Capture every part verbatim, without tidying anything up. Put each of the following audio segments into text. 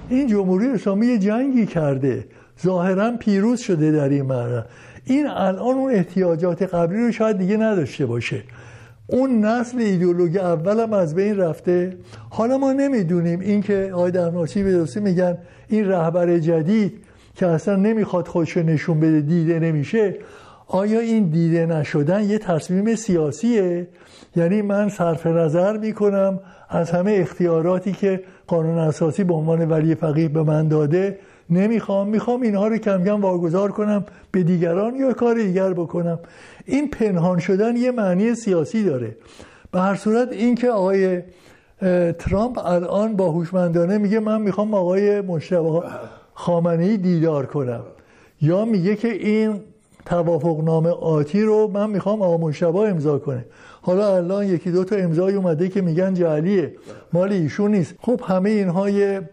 این جمهوری اسلامی یه جنگی کرده، ظاهرا پیروز شده در این معنی. این الان اون احتیاجات قبلی رو شاید دیگه نداشته باشه. اون نسل ایدئولوژی اول هم از بین رفته. حالا ما نمیدونیم این که آقای درناچی به درستی میگن این رهبر جدید که اصلا نمیخواد خودشو نشون بده، دیده نمیشه، آیا این دیده نشدن یه تصمیم سیاسیه؟ یعنی من صرف نظر میکنم از همه اختیاراتی که قانون اساسی به عنوان ولی فقیه به من داده، نمیخوام میخوام اینها رو کم کم واگذار کنم به دیگران یا کار دیگر بکنم. این پنهان شدن یه معنی سیاسی داره. به هر صورت این که آقای ترامپ الان با هوشمندانه میگه من میخوام آقای مجتبی خامنه‌ای دیدار کنم، یا میگه که این توافقنامه آتی رو من میخوام آقا مجتبی امضا کنه. حالا الان یکی دو تا امضای اومده که میگن جعلیه، مال ایشون نیست. خب همه اینها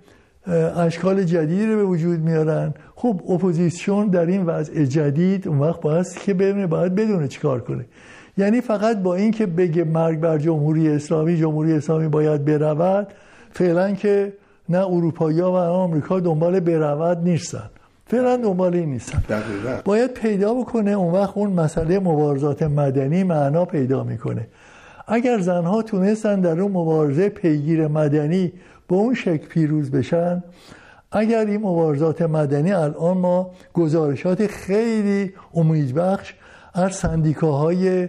اشکال جدیدی رو به وجود میارن. خب اپوزیسیون در این وضع جدید اون وقت باید که ببینه، باید بدونه چیکار کنه. یعنی فقط با این که بگه مرگ بر جمهوری اسلامی، جمهوری اسلامی باید برود، فعلا که نه اروپایی‌ها و آمریکا دنبال برود نیستن، فعلا دنبال این نیستن. دقیقاً باید پیدا بکنه. اون وقت اون مسئله مبارزات مدنی معنا پیدا میکنه. اگر زنها تونستن در اون مبارزه پیگیر مدنی با اون شکل پیروز بشن، اگر این مبارزات مدنی الان ما گزارشات خیلی امیدبخش از سندیکاهای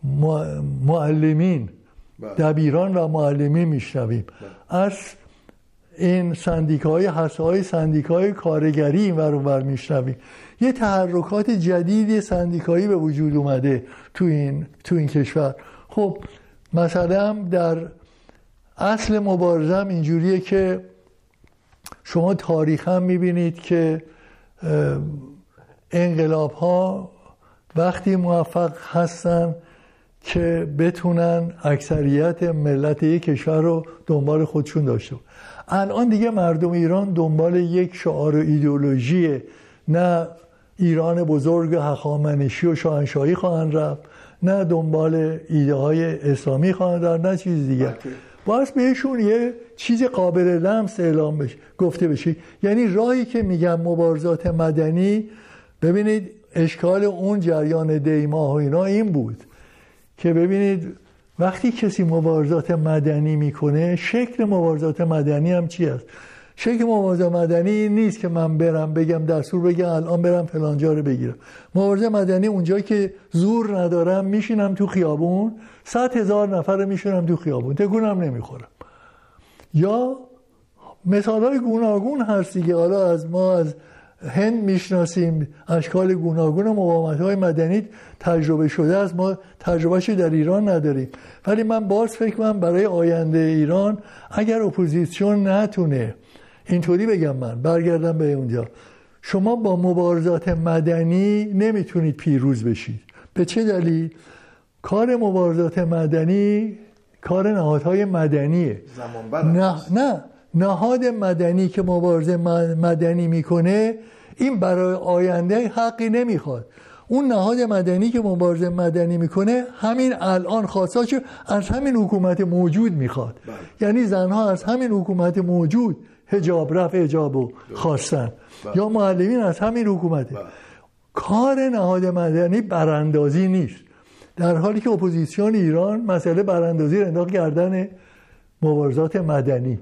معلمین، دبیران و معلمین میشنویم، از این سندیکاهای حسای سندیکای کارگری این ور اون ور میشنویم. یه تحرکات جدیدی سندیکایی به وجود اومده تو این تو این کشور. خب مثلا در اصل مبارزه هم اینجوریه که شما تاریخ هم میبینید که انقلاب ها وقتی موفق هستن که بتونن اکثریت ملت یک کشور رو دنبال خودشون داشته. الان دیگه مردم ایران دنبال یک شعار و ایدئولوژی، نه ایران بزرگ هخامنشی و شاهنشاهی خواهند رفت، نه دنبال ایده های اسلامی خواهند رفت، نه چیز دیگه. باید بهشون یه چیز قابل لمس اعلام بشه، گفته بشه. یعنی راهی که میگم مبارزات مدنی، ببینید اشکال اون جریان دیماه و اینا این بود که ببینید وقتی کسی مبارزات مدنی میکنه، شکل مبارزات مدنی هم چی است؟ شکل مبارزات مدنی این نیست که من برم بگم دستور بگم الان برم فلان جا رو بگیرم. مبارزات مدنی اونجایی که زور ندارم میشینم تو خیابون، صد هزار نفر میشینم تو خیابون، تکونم نمیخورم. یا مثالای گوناگون هست دیگه. حالا از ما از هند میشناسیم اشکال گوناگون مقاومت‌های مدنی تجربه شده است، ما تجربهشو در ایران نداریم. ولی من باز فکر کنم برای آینده ایران اگر اپوزیسیون نتونه، اینطوری بگم من برگردم به اونجا، شما با مبارزات مدنی نمیتونید پیروز بشید. به چه دلیل؟ کار مبارزات مدنی کار نهادهای مدنیه. نه نه نهاد مدنی که مبارزه مدنی میکنه این برای آینده حقی نمیخواد. اون نهاد مدنی که مبارزه مدنی میکنه همین الان خواستاشو از همین حکومت موجود میخواد. بله. یعنی زنها از همین حکومت موجود حجاب، رفع حجابو خواستن. بله. یا معلمین از همین حکومته. بله. کار نهاد مدنی براندازی نیست، در حالی که اپوزیسیون ایران مسئله براندازی رو انداخت گردن مبارزات مدنی.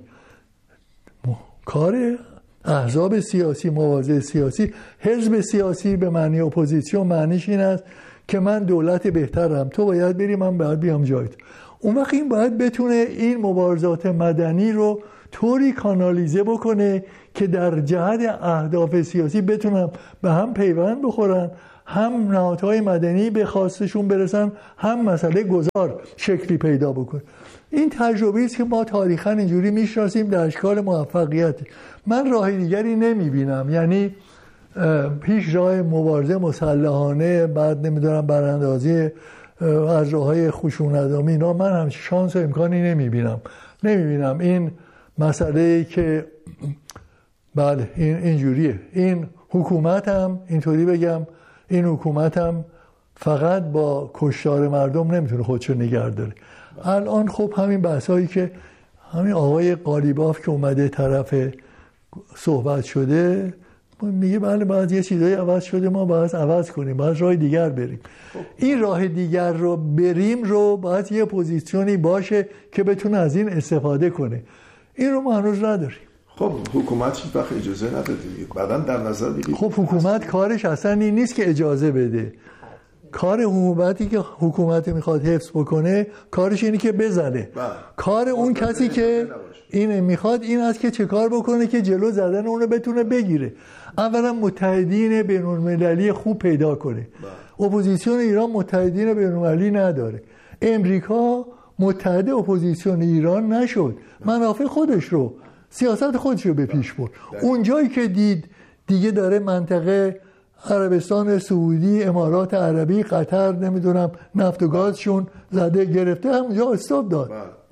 کار احزاب سیاسی، مبارزه سیاسی، حزب سیاسی به معنی اپوزیسیون معنیش این است که من دولت بهترم، تو باید بری، من باید بیام جایت. اون وقت این باید بتونه این مبارزات مدنی رو طوری کانالیزه بکنه که در جهت اهداف سیاسی بتونن به هم پیوند بخورن، هم نهادهای مدنی به خواستشون برسن، هم مسئله گذار شکلی پیدا بکنه. این تجربه است که ما تاریخاً اینجوری میشناسیم در اشکال موفقیت. من راه دیگری نمیبینم. یعنی هیچ راه مبارزه مسلحانه، بعد نمیدونم براندازی از راههای خشونت‌آمیز، اینا من هم شانس و امکانی نمیبینم. نمیبینم این مسئله که بله این اینجوریه. این حکومت هم اینطوری بگم، این حکومت هم فقط با کشتار مردم نمیتونه خودشو نگه داره. الان خب همین بحثایی که همین آقای قالیباف که اومده طرف صحبت شده میگه بله باید یه چیزایی عوض شده، ما باید عوض کنیم، باید راه دیگر بریم. این راه دیگر رو بریم رو باید یه پوزیشنی باشه که بتونه از این استفاده کنه. این رو ما هنوز نداریم. خب حکومت هیچ وقت اجازه نداده دیگه. بعداً در نظر بگیرید خب حکومت کارش اصلا این نیست که اجازه بده. کار حکومتی که حکومت میخواد حفظ بکنه کارش اینه که بزنه. با. کار اون کسی که این میخواد این است که چه کار بکنه که جلو زدن اون رو بتونه بگیره. اولا متحدین بین‌المللی خوب پیدا کنه. اپوزیسیون ایران متحدین بین‌المللی نداره. امریکا متحد اپوزیسیون ایران نشد، منافع خودش رو، سیاست خودش رو به پیش برد. اون جایی که دید دیگه داره منطقه عربستان سعودی، امارات عربی، قطر، نمیدونم نفت و گازشون زده گرفته، همونجا استاپ داد.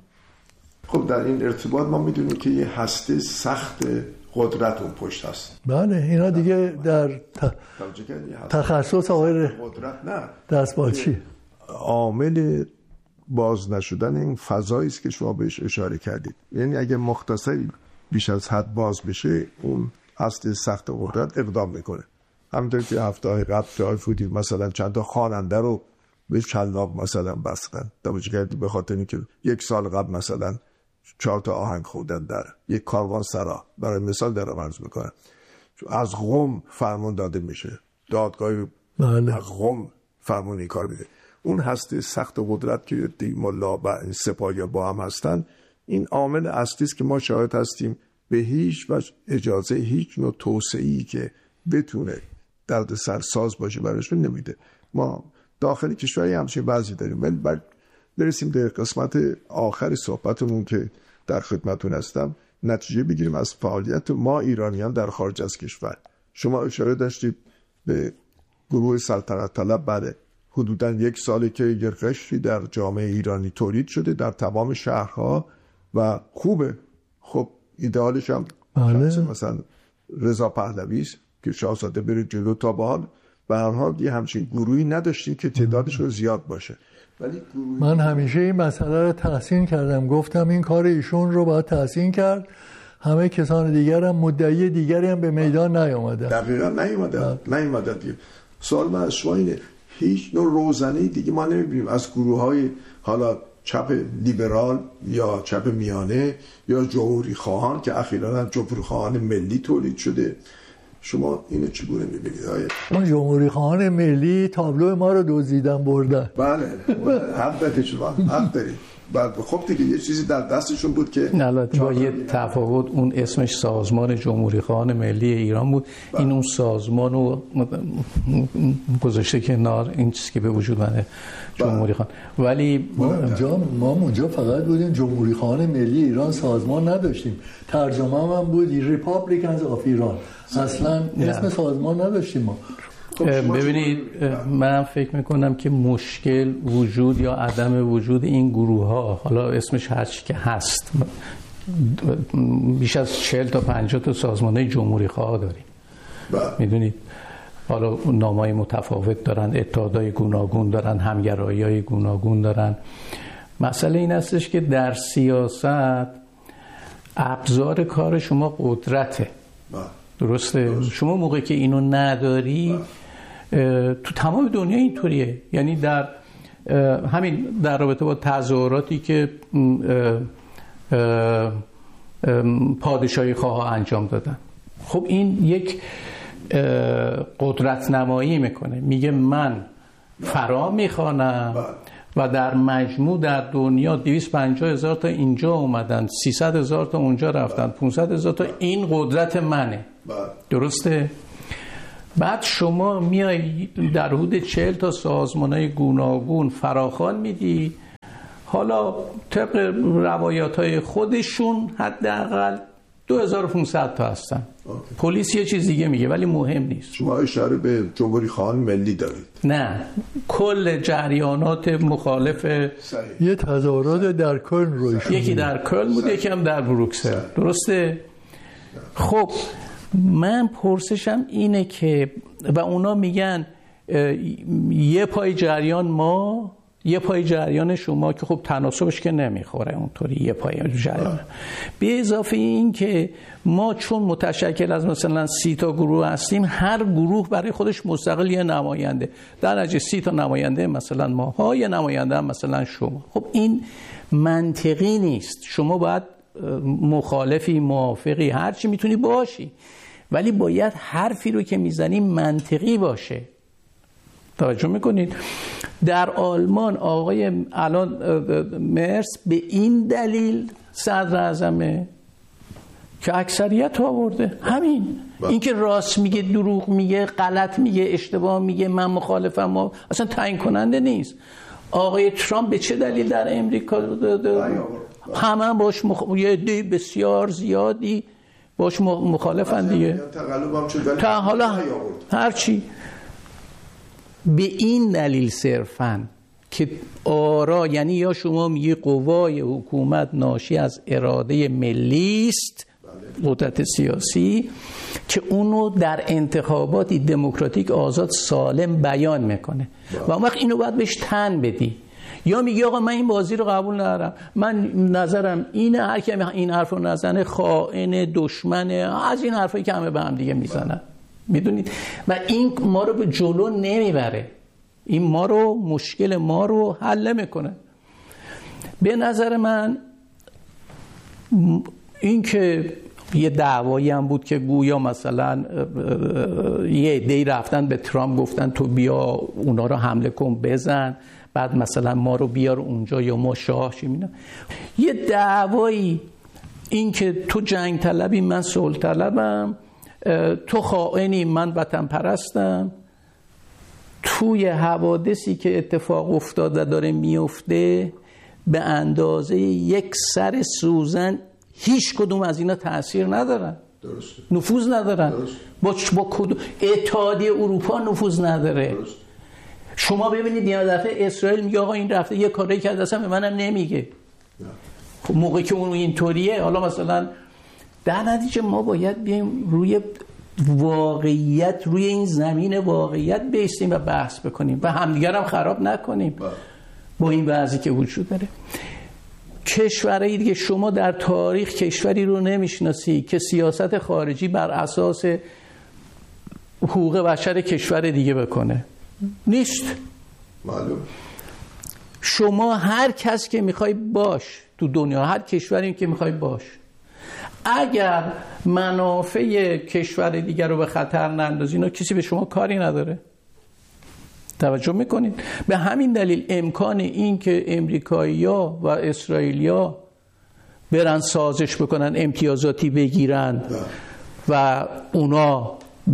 خب در این ارتباط ما میدونیم که یه هسته سخت قدرت اون پشت هست. بله اینا دیگه در ت... تخصص آقای قدرت نه دستباچی. عامل باز نشدن این فضایی است که شما بهش اشاره کردید. یعنی اگه مختصری بیش از حد باز بشه اون هسته سخت قدرت اقدام میکنه. همونطور که هفته قبل جای فودی مثلا چند تا خواننده رو به شلاق مثلا بستن توجه کردید، به خاطر اینکه یک سال قبل مثلا چهار تا آهنگ خوندن در یک کاروان سرا، برای مثال دارم عرض میکنم، از قم فرمان داده میشه، دادگاه بله. از قم فرمان این کار میده. اون هسته سخت قدرت که دی ملا و سپاهی با هم هستن، این عامل اصلی است که ما شاهد هستیم به هیچ وجه اجازه هیچ نوع توسعه‌ای که بتونه درد سرساز باشه براشون نمیده. ما داخل کشوری همچین وضعی داریم. ولی بعد برسیم به قسمت آخر صحبتمون که در خدمتتون هستم، نتیجه بگیریم از فعالیت ما ایرانیان در خارج از کشور. شما اشاره داشتید به گروه سلطنت طلب. بعد حدوداً یک سالی که یه قشری در جامعه ایرانی تولید شده در تمام شهرها و خوبه. خب ایدئالش هم بله. مثلا رضا پهلوی است که شاهزاده بره جلو. تا به حال به هر حال یه همچین گروهی نداشتیم که تعدادش رو زیاد باشه. ولی گروهی... من همیشه این مسئله رو تحسین کردم، گفتم این کار ایشون رو باید تحسین کرد. همه کسان دیگر هم مدعی دیگری هم به میدان نیامدن. دقیقا نیامدن نیامدن دیگه. سوال من از شما اینه، هیچ نوع روزنه دیگه ما نمیبینیم از گروه های حالا چپ لیبرال یا چپ میانه یا جمهوری خواهان که اخیراً جمهوری خواهان ملی تولید شده. شما اینو چگونه می‌بینید؟ آیا ما جمهوری خواهان ملی تابلو ما رو دزدیدن بردن؟ بله حق دارید شما، حق دارید. بعد خب دیگه یه چیزی در دستشون بود که البته با یه تفاوت، اون اسمش سازمان جمهوری خواهان ملی ایران بود. بله. این اون سازمان رو گذاشته کنار، این چیزی که به وجود اومده جمهوری خواهان. ولی ما اونجا ما اونجا فقط بودیم جمهوری خواهان ملی ایران، سازمان نداشتیم. ترجمه هم بود ریپابلیکنز آف ایران، اصلا اسم سازمان نداشتیم ما. ببینید من فکر میکنم که مشکل وجود یا عدم وجود این گروه ها، حالا اسمش هر چی که هست، بیش از چهل تا پنجاه تا سازمان جمهوری خواه داریم. میدونید حالا نامای متفاوت دارن، اتحادهای گوناگون دارن، همگرایی‌های گوناگون دارن. مسئله این هستش که در سیاست ابزار کار شما قدرته. درسته؟ درست. شما موقعی که اینو نداری تو تمام دنیا اینطوریه. یعنی در همین در رابطه با تظاهراتی که پادشاهی خواه انجام دادن، خب این یک قدرت نمایی میکنه، میگه من فرا میخوانم و در مجموع در دنیا دویست و پنجاه هزار تا اینجا اومدن، سیصد هزار تا اونجا رفتن، پانصد هزار تا، این قدرت منه. درسته؟ بعد شما میای در حدود چهل تا سازمان‌های گوناگون فراخوان میدی. حالا طبق روایات‌های خودشون حداقل دو هزار و پانصد تا هستن. اوکی. پلیس یه چیز دیگه میگه ولی مهم نیست. شما اشاره به جمهوری خواهان ملی دارید؟ نه، کل جریانات مخالف صحیح. یه تظاهرات در کلن روی شد، یکی در کلن بود، یکی هم در بروکسل. درسته؟ خب من پرسشم اینه که و اونا میگن یه پای جریان ما، یه پای جریان شما که خب تناسبش که نمیخوره اونطوری، یه پای جریان به اضافه این که ما چون متشکل از مثلا سی تا گروه هستیم، هر گروه برای خودش مستقل یه نماینده، در نتیجه سی تا نماینده مثلا ماها، یه نماینده هم مثلا شما. خب این منطقی نیست. شما باید مخالفی، موافقی، هر چی میتونی باشی، ولی باید حرفی رو که میزنی منطقی باشه. توجه میکنید؟ در آلمان آقای الان مرس به این دلیل صدر اعظمه که اکثریت آورده. همین این که راست میگه، دروغ میگه، غلط میگه، اشتباه میگه، من مخالفم، ما اصلا تعیین کننده نیست. آقای ترامپ به چه دلیل در امریکا همه باش مخ... یه عده بسیار زیادی باش مخالفن دیگه، تا حالا هرچی. به این دلیل صرفاً که آرا، یعنی یا شما میگی قوای حکومت ناشی از اراده ملی است، قدرت سیاسی که اونو در انتخاباتی دموکراتیک آزاد سالم بیان میکنه و اون وقت اینو باید بهش تن بدی. یا میگی آقا من این بازی رو قبول ندارم، من نظرم اینه، هر کی این حرف رو نزنه خائن، دشمنه، از این حرفایی که همه به هم دیگه میزنن. میدونید؟ و این ما رو به جلو نمیبره، این ما رو، مشکل ما رو حل میکنه. به نظر من این که یه دعوایی هم بود که گویا مثلا یه عده‌ای رفتن به ترامپ گفتن تو بیا اونا رو حمله کن، بزن، بعد مثلا ما رو بیار اونجا یا ما شاه چی می‌دونم. یه دعوایی این که تو جنگ طلبی، من صلح طلبم، تو خائنی، من وطن پرستم. توی حوادثی که اتفاق افتاده داره میفته به اندازه یک سر سوزن هیچ کدوم از اینا تأثیر ندارن. درسته. نفوذ ندارن. درسته. با با کدوم اتحادیه اروپا نفوذ نداره. درسته. شما ببینید یه دفعه اسرائیل میگه آقا این رفته یه کاری کرده اصلا به منم نمیگه. خب موقعی که اون اینطوریه، حالا مثلا در نتیجه ما باید بیایم روی واقعیت، روی این زمین واقعیت بیستیم و بحث بکنیم و همدیگر هم خراب نکنیم با این وضعی که وجود داره. کشورهای دیگه، شما در تاریخ کشوری رو نمیشناسی که سیاست خارجی بر اساس حقوق بشر کشور دیگه بکنه. نیست. معلوم. شما هر کس که میخوای باش تو دنیا، هر کشوری که میخوای باش، اگر منافع کشور دیگر رو به خطر نندازی، اینا کسی به شما کاری نداره. توجه میکنید؟ به همین دلیل امکان این که امریکایی‌ها و اسرائیلیا برن سازش بکنن، امتیازاتی بگیرن و اونا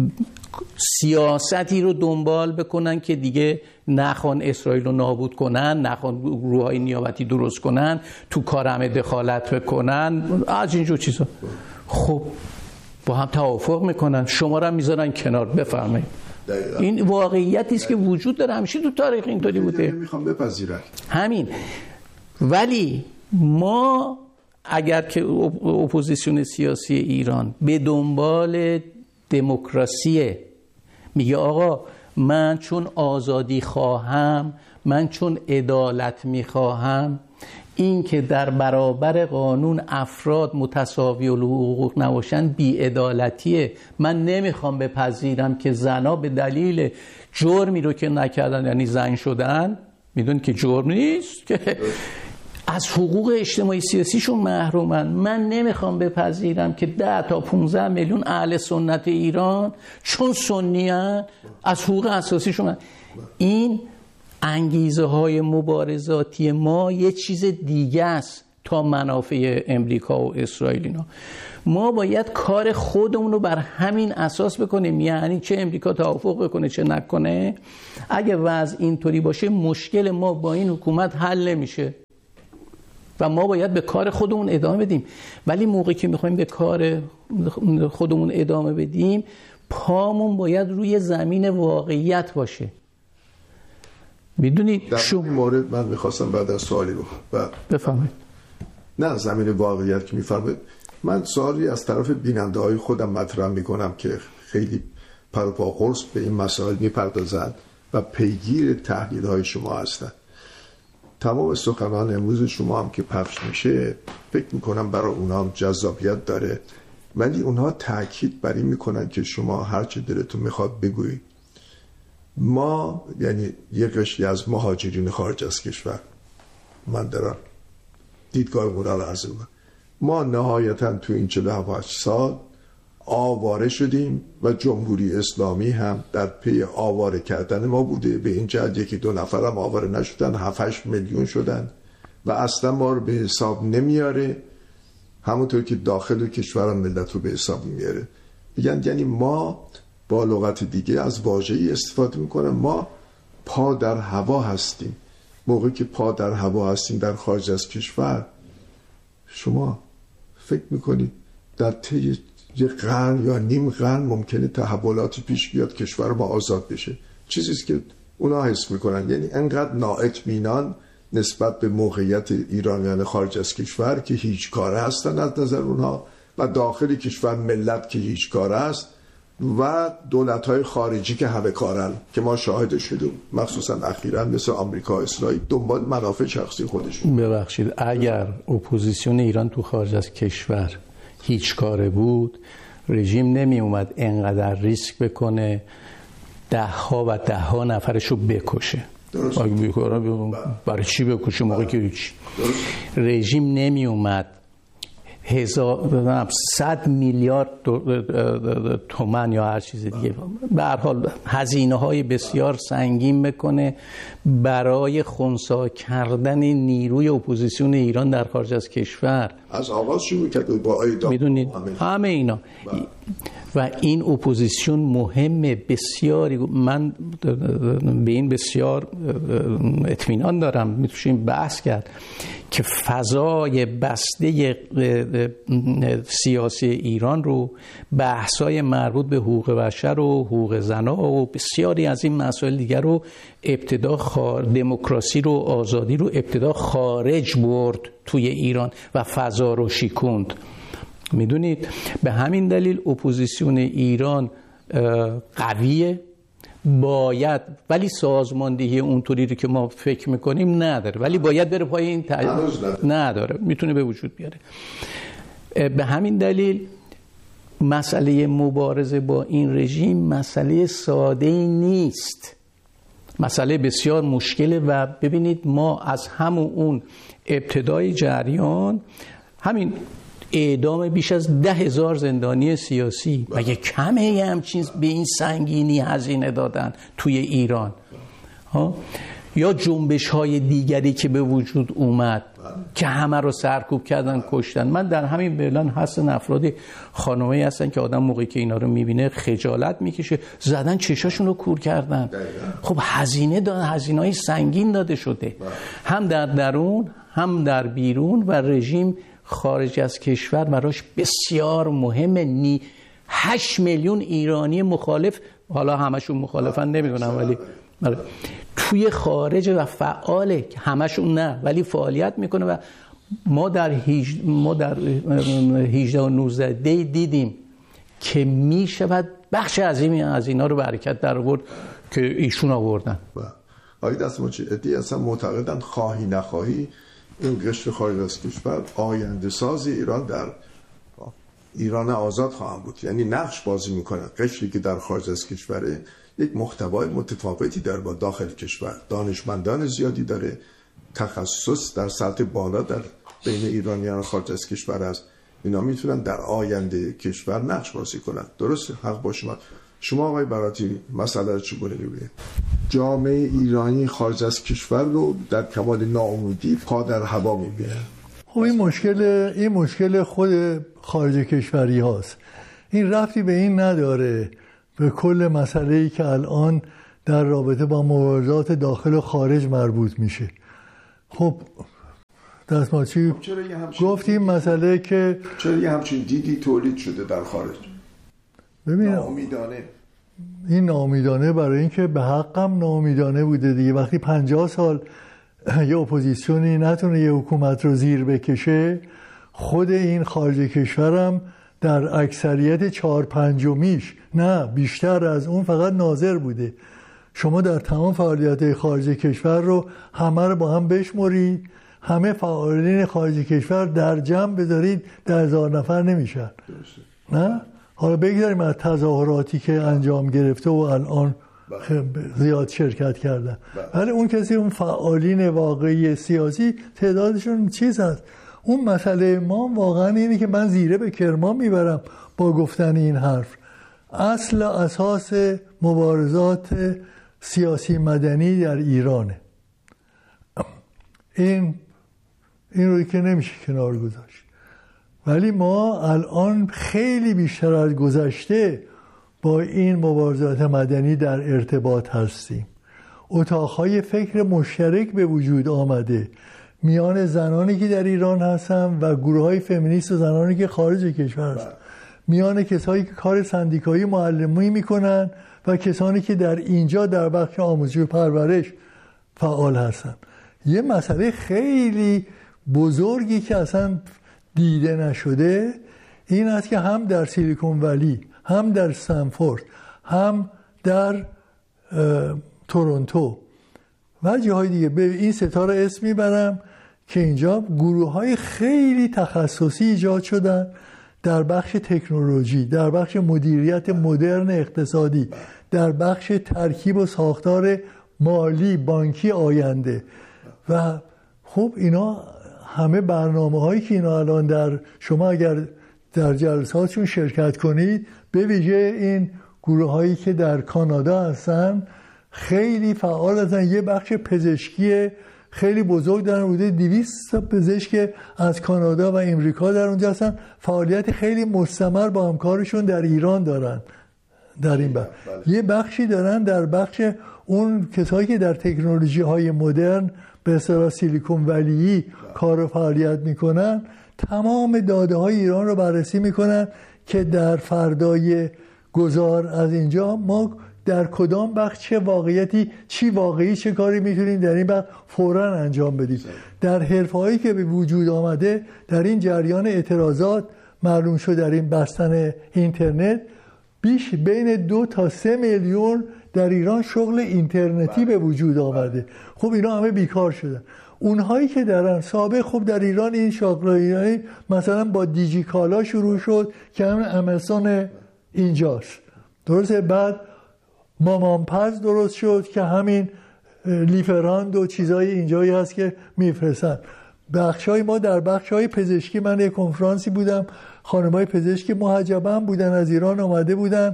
سیاستی رو دنبال بکنن که دیگه نخوان اسرائیل رو نابود کنن، نخوان گروه‌های نیابتی درست کنن، تو کار همه دخالت بکنن، از اینجور چیزا. خب با هم توافق میکنن، شما رو هم میذارن کنار. بفرمایید. این واقعیتی است که وجود داره، همیشه تو تاریخ اینطوری بوده. میخوام بپذیرم همین. ولی ما اگر که اپوزیسیون سیاسی ایران به دنبال دموکراسی، میگه آقا من چون آزادی خواهم، من چون عدالت میخواهم، این که در برابر قانون افراد متساوی الحقوق نباشن بی‌عدالتیه. من نمیخوام بپذیرم که زنا به دلیل جرمی رو که نکردن، یعنی زن شدن، میدون که جرم نیست، که از حقوق اجتماعی سیاسیشون محرومن. من نمیخوام بپذیرم که ده تا پانزده میلیون اهل سنت ایران چون سنیان از حقوق اساسیشون. این انگیزه های مبارزاتی ما یه چیز دیگه است تا منافع امریکا و اسرائیل. اینا ما باید کار خودمون رو بر همین اساس بکنیم، یعنی چه امریکا توافق بکنه چه نکنه. اگه وضع اینطوری باشه مشکل ما با این حکومت حل نمیشه و ما باید به کار خودمون ادامه بدیم. ولی موقعی که میخوایم به کار خودمون ادامه بدیم، پامون باید روی زمین واقعیت باشه. میدونید در شما... این مورد من میخواستم بعد از سوالی رو بفهمید. نه زمین واقعیت که میفرمایید، من سوالی از طرف بیننده های خودم مطرح میکنم که خیلی پروپا قرص به این مسائل میپردازند و پیگیر تحلیل های شما هستند. تمام سخنان امروز شما هم که پخش میشه فکر میکنم برای اونا هم جذابیت داره، ولی اونها تاکید بر این میکنن که شما هر چه دلتون میخواد بگویید. ما یعنی یک قشری از مهاجرین خارج از کشور، من دارم دیدگاه اونا رو عرض میکنم، ما نهایتا تو این چهل و هشت سال آواره شدیم و جمهوری اسلامی هم در پی آواره کردن ما بوده. به این جهت یکی دو نفر هم آواره نشدن، هفت هشت میلیون شدن و اصلا ما رو به حساب نمیاره، همونطور که داخل کشور ملت رو به حساب میاره. میگن یعنی ما با لغت دیگه از واژه‌ای استفاده میکنن، ما پا در هوا هستیم. موقعی که پا در هوا هستیم در خارج از کشور، شما فکر میکنید در طی یه قرن یا نیم قرن ممکنه تحولاتی پیش بیاد کشور ما آزاد بشه؟ چیزیست که اونا حس میکنن. یعنی انقدر نااطمینان نسبت به موقعیت ایرانیان خارج از کشور که هیچ کاره هستن از نظر اونها، و داخل کشور ملت که هیچ کاره است، و دولت‌های خارجی که همه کارن که ما شاهد شدیم، مخصوصا اخیراً مثل آمریکا، اسرائیل، دنبال منافع شخصی خودشون. ببخشید، اگر اپوزیسیون ایران تو خارج از کشور هیچ کاره بود، رژیم نمی اومد انقدر ریسک بکنه ده ها و ده ها نفرشو بکشه. درست. برای چی بکشه موقعی که هیچ؟ رژیم نمی اومد هزار صد میلیارد تومان یا هر چیز دیگه به هر حال هزینه های بسیار سنگین بکنه برای خنثی کردن نیروی اپوزیسیون ایران در خارج از کشور. از آغاز شروع کرد با ایدام میدونید همه اینا با. و این اپوزیسیون مهمه بسیاری. من به این بسیار اطمینان دارم، میتونیم بحث کرد که فضای بسته سیاسی ایران رو بحث‌های مربوط به حقوق بشر و حقوق زن‌ها و بسیاری از این مسائل دیگر رو ابتدا خار... دموکراسی رو، آزادی رو ابتدا خارج برد توی ایران و فضا رو شکوند. میدونید به همین دلیل اپوزیسیون ایران قویه، باید، ولی سازماندهی اونطوری رو که ما فکر میکنیم نداره، ولی باید بره پای این تج... نداره، میتونه به وجود بیاره. به همین دلیل مسئله مبارزه با این رژیم مسئله ساده‌ای نیست، مسئله بسیار مشکله. و ببینید ما از همون اون ابتدای جریان، همین اعدام بیش از ده هزار زندانی سیاسی، مگه کمه همچین به این سنگینی هزینه دادن توی ایران ها؟ یا جنبش های دیگری که به وجود اومد که همه رو سرکوب کردن، کشتن. من در همین بلان حسن افرادی خانومه‌ای هستن که آدم موقعی که اینا رو میبینه خجالت میکشه، زدن چشاشون رو کور کردن. خب هزینه دادن، هزینه‌های سنگین داده شده، هم در درون هم در بیرون، و رژیم خارج از کشور براش بسیار مهمه. نی هشت میلیون ایرانی مخالف، حالا همشون مخالفن نمیدونم، ولی توی خارج و فعاله، همشون نه ولی فعالیت میکنه. و ما در هیج... ما در هجده و نوزده دی دیدیم که میشود بخش عظیمی از اینا رو برکت در آورد که ایشون آوردن. آقای دستماچی، ادعی اصلا معتقدن خواهی نخواهی این قشر خارج از کشور آینده ساز ایران در ایران آزاد خواهم بود. یعنی نقش بازی میکنه. قشری که در خارج از کشوره یک محتوای متفاوتی داره با داخل کشور، دانشمندان زیادی داره، تخصص در سطح بالا در بین ایرانیان خارج از کشور است. اینا میتونن در آینده کشور نقش بازی کنن. درسته، حق با شما. شما آقای براتی مسئله رو چگونه می‌بینید؟ جامعه ایرانی خارج از کشور رو در کمال ناامیدی پا در هوا می‌بینه. خب این مشکل این مشکل خود خارج کشوری هاست. این ربطی به این نداره به کل مسئله‌ای که الان در رابطه با مبارزات داخل و خارج مربوط میشه. خب دستماچی گفت این مسئله که چرا یه همچین دیدی تولید شده در خارج؟ ببین ناامیدانه، این ناامیدانه برای اینکه به حقم ناامیدانه بوده دیگه. وقتی پنجاه سال یه اپوزیسیونی نتونه یه حکومت رو زیر بکشه، خود این خارج کشورم در اکثریت چهار پنجمیش، نه بیشتر از اون، فقط ناظر بوده. شما در تمام فعالیت خارج کشور رو همه رو با هم بشمرید، همه فعالین خارج کشور در جمع بذارید در هزار نفر نمیشن. نه؟ حالا بگذاریم از تظاهراتی که انجام گرفته و الان زیاد شرکت کردن، ولی اون کسی اون فعالین واقعی سیاسی تعدادشون چیز هست. اون مسئله ما واقعا اینه که من زیره به کرمان میبرم با گفتن این حرف. اصل اساس مبارزات سیاسی مدنی در ایرانه. این این روی که نمیشه کنار گذاشت. ولی ما الان خیلی بیشتر از گذشته با این مبارزات مدنی در ارتباط هستیم. اتاقهای فکر مشترک به وجود آمده میان زنانی که در ایران هستن و گروه‌های فمینیست و زنانی که خارج کشور هستن، میان کسایی که کار سندیکایی معلمی میکنن و کسانی که در اینجا در بخش آموزش و پرورش فعال هستن. یه مسئله خیلی بزرگی که اصلا دیده نشده این است که هم در سیلیکون ولی، هم در استنفورد، هم در تورنتو و جاهای دیگه، به این ستاره اسم میبرم که اینجا گروه‌های خیلی تخصصی ایجاد شدن در بخش تکنولوژی، در بخش مدیریت مدرن اقتصادی، در بخش ترکیب و ساختار مالی بانکی آینده. و خب اینا همه برنامه هایی که اینا الان در شما اگر در جلساتشون شرکت کنید، به ویژه این گروه هایی که در کانادا هستن خیلی فعال هستن. یه بخش پزشکی خیلی بزرگ دارن، حدود دویست تا پزشک از کانادا و امریکا در اونجا هستن، فعالیت خیلی مستمر با همکارشون در ایران دارن. در این بخش یه بخشی دارن در بخش اون کسایی که در تکنولوژی های مدرن به اصطلاح سیلیکون ولی کار و فعالیت میکنن، تمام داده های ایران رو بررسی میکنن که در فردای گذار از اینجا ما در کدام بخش چه واقعیتی، چی واقعی، چه کاری میتونیم در این بخش فوراً انجام بدیم. در حرفه‌هایی که به وجود آمده در این جریان اعتراضات معلوم شد در این بستن اینترنت بیش بین دو تا سه میلیون در ایران شغل اینترنتی به وجود آمده. خب اینا همه بیکار شدن. اونهایی که درن سابق، خب در ایران این شاغلایی مثلا با دیجی کالا شروع شد که همین امازون اینجاست، درسته؟ بعد مامان پز درست شد که همین لیفراند و چیزای اینجایی هست که میفرستن. بخشای ما در بخشای پزشکی، من یک کنفرانسی بودم، خانمای پزشکی محجبا بودن، از ایران آمده بودن،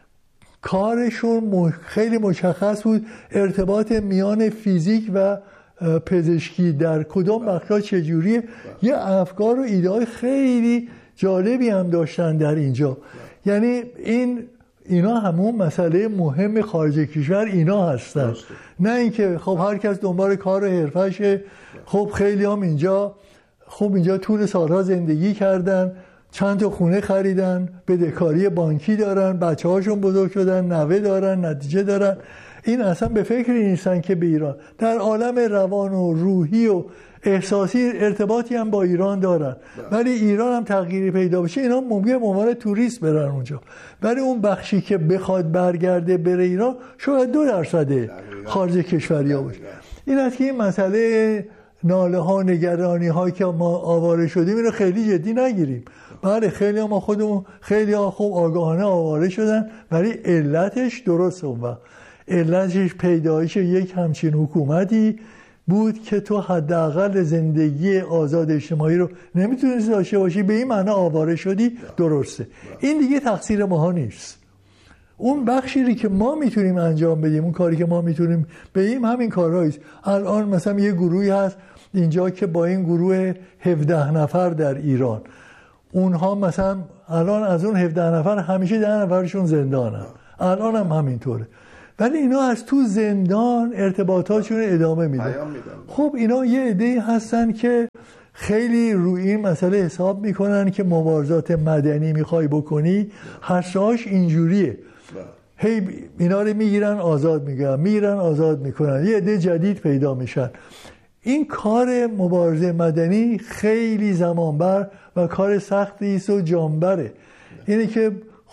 کارشون خیلی مشخص بود ارتباط میان فیزیک و پزشکی در کدام بخشا چجوریه. یه افکار و ایده‌های خیلی جالبی هم داشتن در اینجا. یعنی این اینا همون مسئله مهم خارج کشور اینا هستن، نه اینکه خب هر کس دنبال کار و حرفشه. خب خیلی هم اینجا خب اینجا طول سالها زندگی کردن، چند تا خونه خریدن، بدهکاری بانکی دارن، بچه هاشون بزرگ شدن، نوه دارن، نتیجه دارن. این اصلا به فکری نیستن که به ایران در عالم روان و روحی و احساسی ارتباطی هم با ایران دارن، ولی ایران هم تغییری پیدا بشه اینا ممکنه به عنوان توریست برن اونجا، ولی اون بخشی که بخواد برگرده بره ایران شاید دو درصد خارج کشوریا باشه. این است که این مسئله ناله ها، نگرانی ها که ما آواره شدیم اینو خیلی جدی نگیریم. بله خیلی ها ما خودمون خیلی ها خوب آگاهانه آواره شدن، ولی علتش درست اون وقت علتش پیدایش یک همچین حکومتی بود که تو حداقل زندگی آزاد اجتماعی رو نمیتونستی داشته باشی، به این معنی آواره شدی. درسته، این دیگه تقصیر ما نیست. اون بخشی که ما میتونیم انجام بدیم، اون کاری که ما میتونیم بدیم همین کارهاییست. الان مثلا یه گروهی هست اینجا که با این گروه هفده نفر در ایران، اونها مثلا الان از اون هفده نفر همیشه ده نفرشون زندانن، الان هم همینطوره، ولی اینا از تو زندان ارتباطاتشون ادامه میدن. خب اینا یه عده‌ای هستن که خیلی روی این مسئله حساب میکنن که مبارزات مدنی میخوای بکنی هرشاش اینجوریه، هی اینا رو میگیرن آزاد میگیرن، میگیرن آزاد میکنن، یه عده جدید پیدا میشن. این کار مبارزه مدنی خیلی زمانبر و کار سختی است و جانبره. اینه که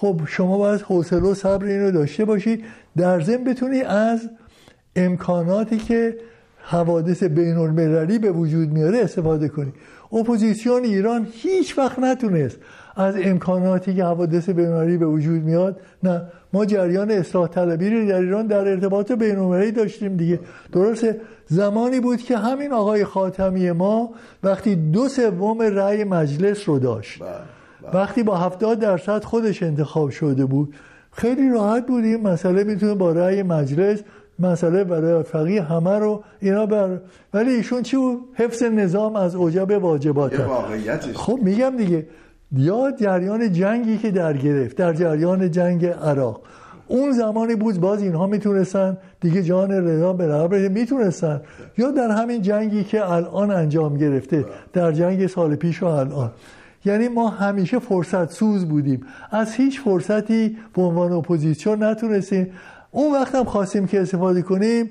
خب شما باید حوصله و صبر اینو داشته باشی، در ضمن بتونی از امکاناتی که حوادث بین المللی به وجود میاره استفاده کنی. اپوزیسیون ایران هیچ وقت نتونست از امکاناتی که حوادث بین المللی به وجود میاد، نه، ما جریان اصلاح طلبی رو در ایران در ارتباط بین المللی داشتیم دیگه. درسته زمانی بود که همین آقای خاتمی ما وقتی دو سوم رأی مجلس رو داشت، وقتی با هفتاد درصد خودش انتخاب شده بود، خیلی راحت بود این مسئله میتونه با رأی مجلس مسئله برای فقیه همه رو اینا بر، ولی ایشون چی بود؟ حفظ نظام از اوجب واجبات. خب میگم دیگه، یا جریان جنگی که در گرفت در جریان جنگ عراق، اون زمانی بود باز اینها میتونستن دیگه جان رضا به رهبر میتونستن، یا در همین جنگی که الان انجام گرفته، در جنگ سال پیش و الان. یعنی ما همیشه فرصت سوز بودیم، از هیچ فرصتی به عنوان اپوزیسیون نتونستیم. اون وقت هم خواستیم که استفاده کنیم،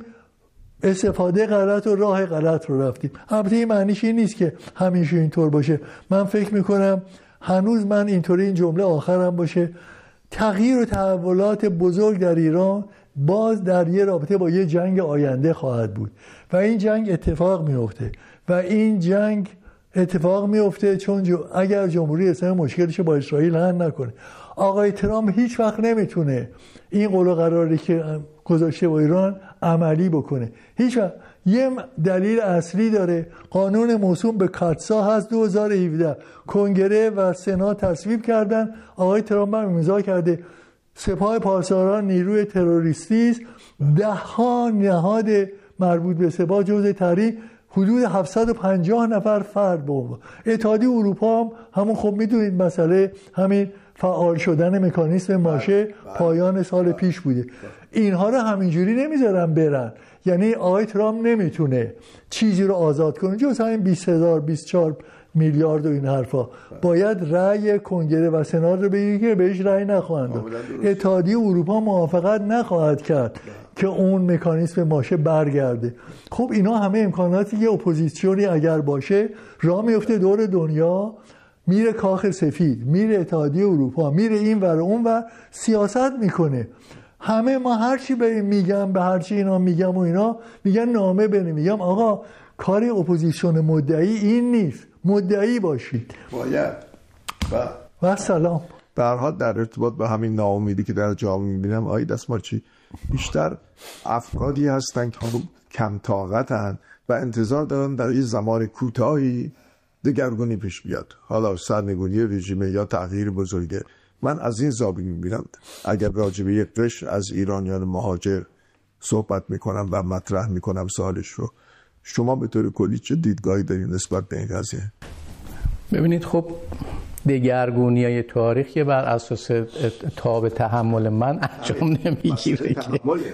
استفاده غلط و راه غلط رو رفتیم. البته این معنیش این نیست که همیشه اینطور باشه. من فکر میکنم هنوز من اینطوری این جمله آخرم باشه، تغییر و تحولات بزرگ در ایران باز در یه رابطه با یه جنگ آینده خواهد بود و این جنگ اتفاق میفته و این جنگ اتفاق میفته چون جو اگر جمهوری اسلامی مشکلش با اسرائیل حل نکنه، آقای ترامپ هیچ وقت نمیتونه این قول و قراری که گذاشته با ایران عملی بکنه. هیچ وقت. یه دلیل اصلی داره، قانون موسوم به کاتسا هست، دو هزار و هفده کنگره و سنا تصویب کردن، آقای ترامپ هم امضا کرده. سپاه پاسداران نیروی تروریستی است، ده ها نهاد مربوط به سپاه جزء تحریم، حدود هفتصد و پنجاه نفر فرد به عنوان. اتحادیه اروپا هم همون خب میدونید مسئله همین فعال شدن مکانیسم ماشه پایان سال پیش بوده. اینها رو همینجوری نمیذارن برن، یعنی آقای ترامپ نمیتونه چیزی رو آزاد کنه جز همین بیست هزار بیست و چهار میلیارد و این حرفا. باید رأی کنگره و سنا رو بگیری که بهش رأی نخواهند داد. اتحادیه اروپا موافقت نخواهد کرد که اون مکانیسم ماشه برگرده. خب اینا همه امکاناتی که اپوزیسیونی اگر باشه راه میفته دور دنیا، میره کاخ سفید، میره اتحادیه اروپا، میره این ور اون ور سیاست میکنه. همه ما هر چی به میگم به هر چی اینا میگم و اینا میگن نامه بنویسیم. میگم آقا کار اپوزیسیون مدعی این نیست، مدعی باشید. باید و و سلام. به هر حال در ارتباط با همین ناامیدی که در جامعه میبینم آقای دستمارچی، بیشتر افرادی هستن که کم طاقتن و انتظار دارن در این زمان کوتاهی دگرگونی پیش بیاد، حالا سرنگونی رژیم یا تغییر بزرگه. من از این زاویه میبینم اگر راجع به یک قشر از ایرانیان مهاجر صحبت میکنم و مطرح میکنم سوالش رو، شما به طور کلی چه دیدگاهی دارید نسبت به این قضیه؟ ببینید خب دگرگونی‌های تاریخی بر اساس تاب تحمل من انجام نمیگیره که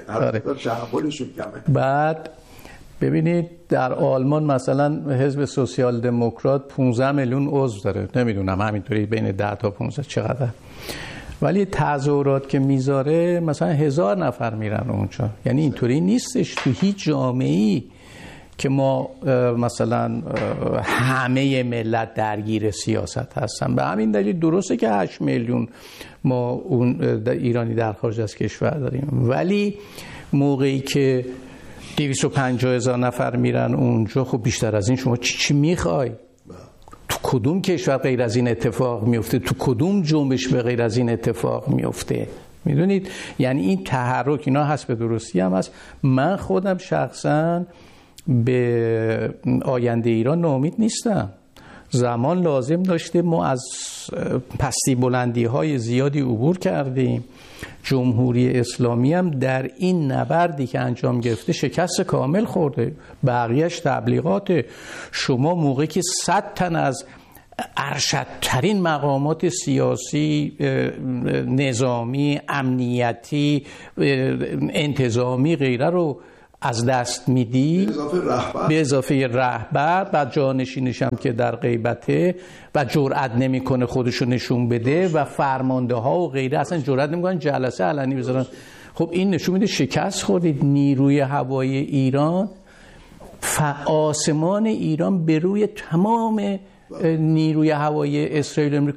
بعد ببینید در آلمان مثلا حزب سوسیال دموکرات پانزده میلیون عضو داره، نمیدونم همینطوری بین ده تا پانزده چقدر، ولی تظاهرات که میذاره مثلا هزار نفر میرن اونجا. یعنی اینطوری نیستش تو هیچ جامعه‌ای که ما مثلا همه ملت درگیر سیاست هستن. به همین دلیل درسته که هشت میلیون ما اون ایرانی در خارج از کشور داریم، ولی موقعی که دویست و پنجاه هزار نفر میرن اونجا، خب بیشتر از این شما چی چی میخوای؟ تو کدوم کشور غیر از این اتفاق میفته؟ تو کدوم جنبش به غیر از این اتفاق میفته؟ میدونید یعنی این تحرک اینا هست، به درستی هم هست. من خودم شخصا به آینده ایران ناامید نیستم. زمان لازم داشته، ما از پستی بلندی های زیادی عبور کردیم. جمهوری اسلامی هم در این نبردی که انجام گرفته شکست کامل خورده، بقیهش تبلیغات. شما موقعی که صد تن از ارشدترین مقامات سیاسی، نظامی، امنیتی، انتظامی غیره رو از دست میدی، به اضافه رهبر بعد جانشینش هم که در غیبته و جرئت نمیکنه خودشو نشون بده و فرمانده ها و غیره اصلا جرئت نمیکنن جلسه علنی بذارن. خب این نشون میده شکست خوردید. نیروی هوایی ایران، آسمان ایران به روی تمام نیروی هوایی اسرائیل